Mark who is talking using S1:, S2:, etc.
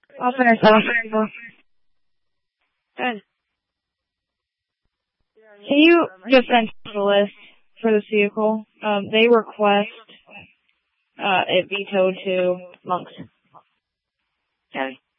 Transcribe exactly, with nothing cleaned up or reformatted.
S1: I'll finish off. Good. Can you just send the list for this vehicle? Um, they request uh, it be towed to Monks. Okay.